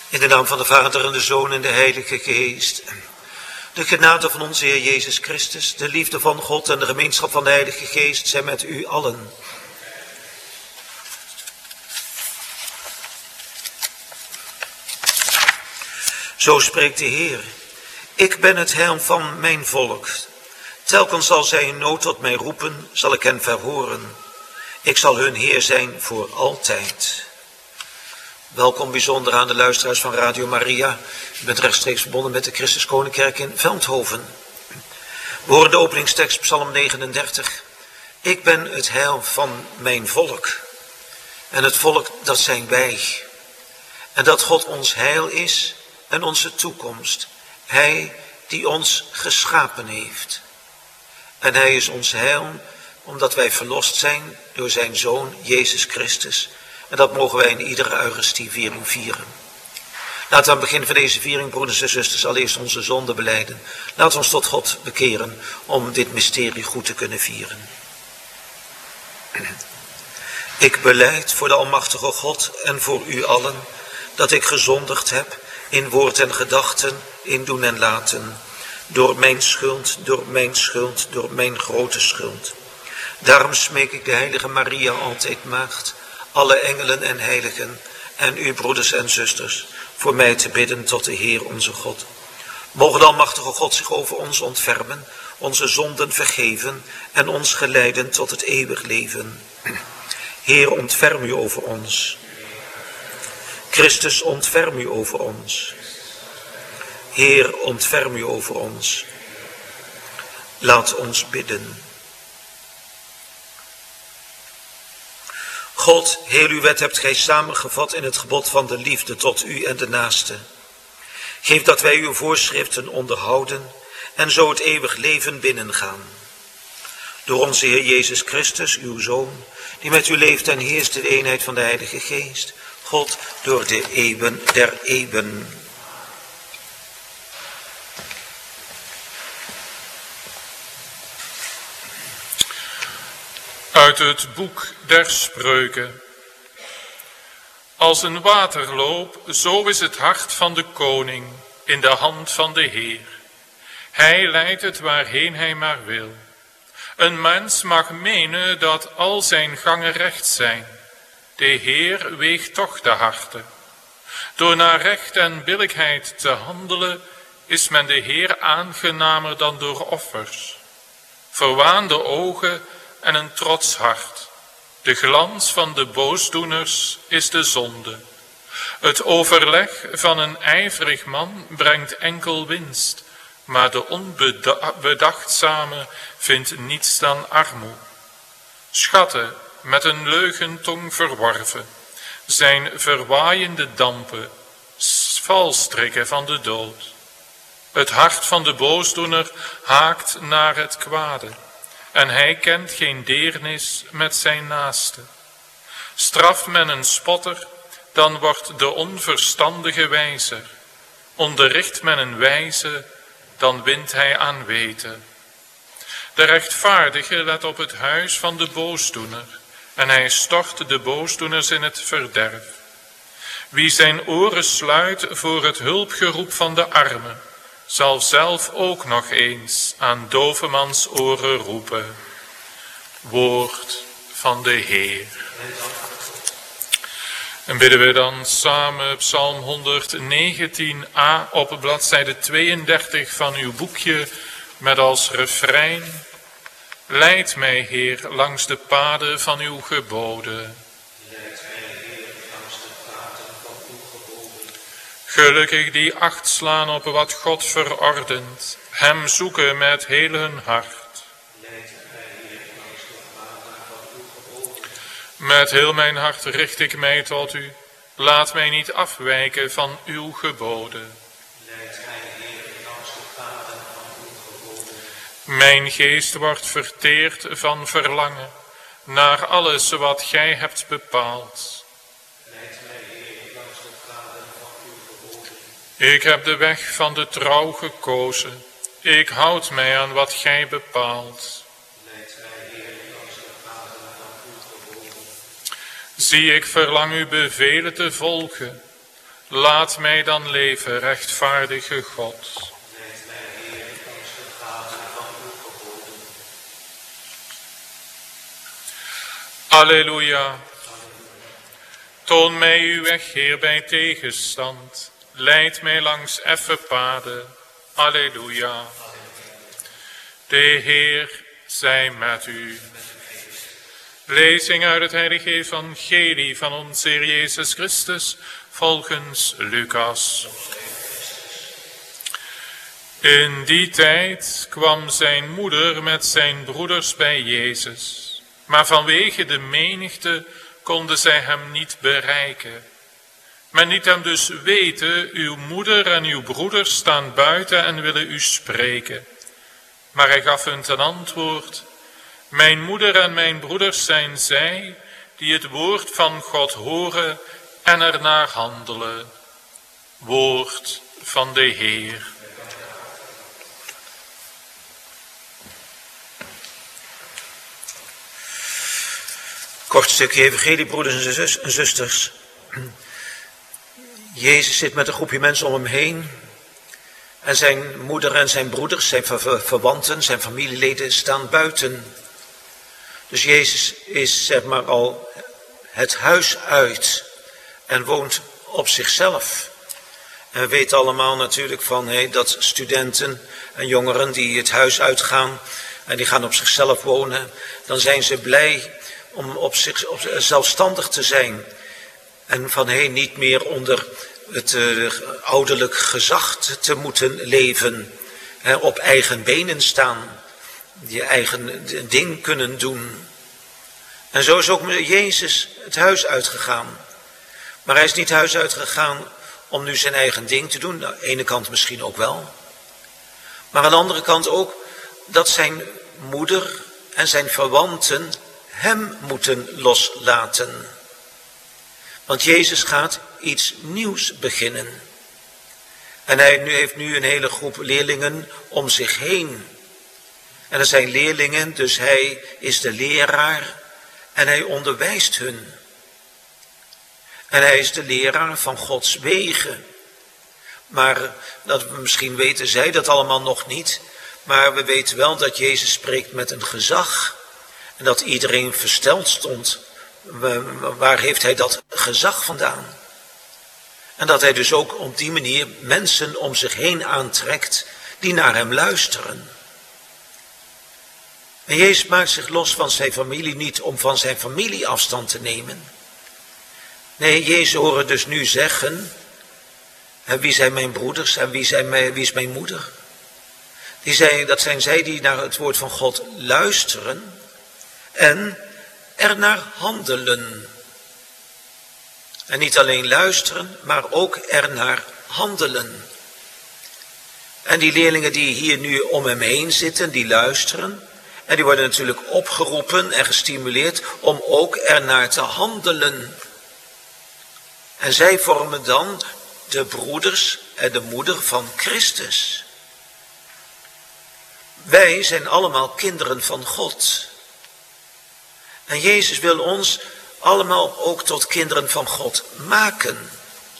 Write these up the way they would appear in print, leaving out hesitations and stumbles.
In de naam van de Vader en de Zoon en de Heilige Geest. De genade van onze Heer Jezus Christus, de liefde van God en de gemeenschap van de Heilige Geest zijn met u allen. Zo spreekt de Heer. Ik ben het heil van mijn volk. Telkens zal zij in nood tot mij roepen, zal ik hen verhoren. Ik zal hun Heer zijn voor altijd. Welkom bijzonder aan de luisteraars van Radio Maria. U bent rechtstreeks verbonden met de Christus Koninkerk in Veldhoven. We horen de openingstekst Psalm 39. Ik ben het heil van mijn volk. En het volk, dat zijn wij. En dat God ons heil is en onze toekomst. Hij die ons geschapen heeft. En hij is ons heil omdat wij verlost zijn door zijn Zoon Jezus Christus. En dat mogen wij in iedere Eucharistieviering vieren. Laten we aan het begin van deze viering, broeders en zusters, allereerst onze zonde belijden. Laten we ons tot God bekeren om dit mysterie goed te kunnen vieren. Ik belijd voor de Almachtige God en voor u allen dat ik gezondigd heb in woord en gedachten, in doen en laten. Door mijn schuld, door mijn grote schuld. Daarom smeek ik de heilige Maria, altijd maagd, alle engelen en heiligen en u broeders en zusters, voor mij te bidden tot de Heer onze God. Mogen de Almachtige God zich over ons ontfermen, onze zonden vergeven en ons geleiden tot het eeuwig leven. Heer, ontferm u over ons. Christus, ontferm u over ons. Heer, ontferm u over ons. Laat ons bidden. God, heel uw wet hebt gij samengevat in het gebod van de liefde tot u en de naaste. Geef dat wij uw voorschriften onderhouden en zo het eeuwig leven binnengaan. Door onze Heer Jezus Christus, uw Zoon, die met u leeft en heerst in de eenheid van de Heilige Geest, God door de eeuwen der eeuwen. Uit het boek der Spreuken. Als een waterloop, zo is het hart van de koning in de hand van de Heer. Hij leidt het waarheen hij maar wil. Een mens mag menen dat al zijn gangen recht zijn. De Heer weegt toch de harten. Door naar recht en billijkheid te handelen, is men de Heer aangenamer dan door offers. Verwaande ogen en een trots hart. De glans van de boosdoeners is de zonde. Het overleg van een ijverig man brengt enkel winst, maar de onbedachtzame vindt niets dan armoe. Schatten met een leugentong verworven zijn verwaaiende dampen, valstrikken van de dood. Het hart van de boosdoener haakt naar het kwade. En hij kent geen deernis met zijn naaste. Straft men een spotter, dan wordt de onverstandige wijzer. Onderricht men een wijze, dan wint hij aan weten. De rechtvaardige let op het huis van de boosdoener, en hij stort de boosdoeners in het verderf. Wie zijn oren sluit voor het hulpgeroep van de armen, zal zelf ook nog eens aan dovemans oren roepen. Woord van de Heer. En bidden we dan samen Psalm 119a op bladzijde 32 van uw boekje met als refrein: Leid mij, Heer, langs de paden van uw geboden. Gelukkig die acht slaan op wat God verordent, hem zoeken met heel hun hart. Met heel mijn hart richt ik mij tot u, laat mij niet afwijken van uw geboden. Mijn geest wordt verteerd van verlangen naar alles wat gij hebt bepaald. Ik heb de weg van de trouw gekozen. Ik houd mij aan wat gij bepaalt. Zie, ik verlang uw bevelen te volgen. Laat mij dan leven, rechtvaardige God. Alleluia. Toon mij uw weg, Heer, bij tegenstand. Leid mij langs effen paden. Alleluia. De Heer zij met u. Lezing uit het heilige evangelie van onze Heer Jezus Christus volgens Lucas. In die tijd kwam zijn moeder met zijn broeders bij Jezus. Maar vanwege de menigte konden zij hem niet bereiken. Men liet hem dus weten, uw moeder en uw broeders staan buiten en willen u spreken. Maar hij gaf hun ten antwoord, mijn moeder en mijn broeders zijn zij die het woord van God horen en ernaar handelen. Woord van de Heer. Kort stukje evangelie, broeders en zusters. Jezus zit met een groepje mensen om hem heen. En zijn moeder en zijn broeders, zijn verwanten, zijn familieleden staan buiten. Dus Jezus is zeg maar al het huis uit en woont op zichzelf. En we weten allemaal natuurlijk van dat studenten en jongeren die het huis uitgaan en die gaan op zichzelf wonen, dan zijn ze blij om zelfstandig te zijn. En van niet meer onder het ouderlijk gezag te moeten leven. Op eigen benen staan. Je eigen ding kunnen doen. En zo is ook Jezus het huis uitgegaan. Maar hij is niet het huis uitgegaan om nu zijn eigen ding te doen. Aan de ene kant misschien ook wel. Maar aan de andere kant ook dat zijn moeder en zijn verwanten hem moeten loslaten. Want Jezus gaat iets nieuws beginnen. En hij heeft nu een hele groep leerlingen om zich heen. En er zijn leerlingen, dus hij is de leraar en hij onderwijst hun. En hij is de leraar van Gods wegen. Maar misschien weten zij dat allemaal nog niet. Maar we weten wel dat Jezus spreekt met een gezag. En dat iedereen versteld stond. Waar heeft hij dat gezag vandaan? En dat hij dus ook op die manier mensen om zich heen aantrekt die naar hem luisteren. En Jezus maakt zich los van zijn familie niet om van zijn familie afstand te nemen. Nee, Jezus horen dus nu zeggen, wie zijn mijn broeders en wie is mijn moeder? Dat zijn zij die naar het woord van God luisteren en ernaar handelen. En niet alleen luisteren, maar ook ernaar handelen. En die leerlingen die hier nu om hem heen zitten, die luisteren. En die worden natuurlijk opgeroepen en gestimuleerd om ook ernaar te handelen. En zij vormen dan de broeders en de moeder van Christus. Wij zijn allemaal kinderen van God. En Jezus wil ons allemaal ook tot kinderen van God maken.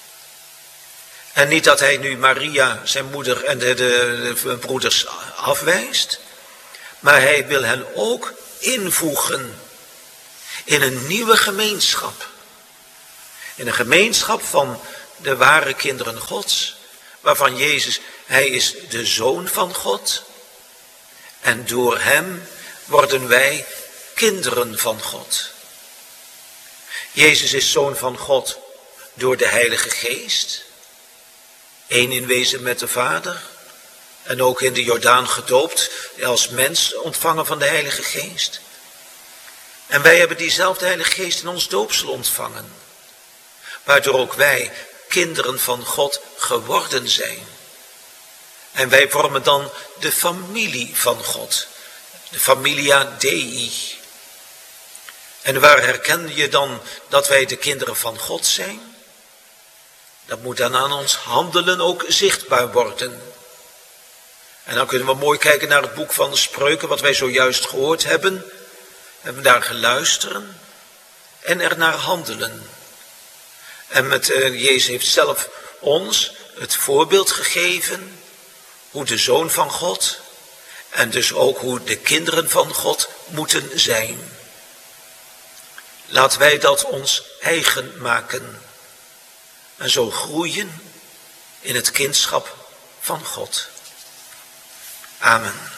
En niet dat hij nu Maria, zijn moeder en de broeders afwijst. Maar hij wil hen ook invoegen in een nieuwe gemeenschap. In een gemeenschap van de ware kinderen Gods. Waarvan Jezus, hij is de Zoon van God. En door hem worden wij kinderen van God. Jezus is Zoon van God door de Heilige Geest. Eén in wezen met de Vader. En ook in de Jordaan gedoopt als mens ontvangen van de Heilige Geest. En wij hebben diezelfde Heilige Geest in ons doopsel ontvangen. Waardoor ook wij kinderen van God geworden zijn. En wij vormen dan de familie van God. De familia Dei. En waar herken je dan dat wij de kinderen van God zijn? Dat moet dan aan ons handelen ook zichtbaar worden. En dan kunnen we mooi kijken naar het boek van de Spreuken, wat wij zojuist gehoord hebben. Hebben we daar geluisterd en ernaar handelen. En Jezus heeft zelf ons het voorbeeld gegeven hoe de Zoon van God en dus ook hoe de kinderen van God moeten zijn. Laten wij dat ons eigen maken en zo groeien in het kindschap van God. Amen.